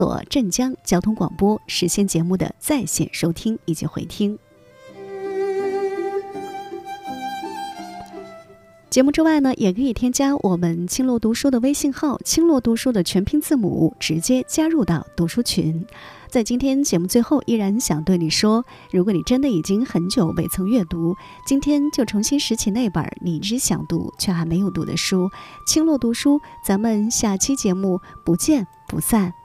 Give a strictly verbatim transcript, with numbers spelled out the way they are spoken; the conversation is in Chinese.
索镇江交通广播，实现节目的在线收听以及回听。节目之外呢，也可以添加我们青落读书的微信号，青落读书的全拼字母，直接加入到读书群。在今天节目最后，依然想对你说，如果你真的已经很久未曾阅读，今天就重新拾起那本你一直想读却还没有读的书。青落读书，咱们下期节目不见不散。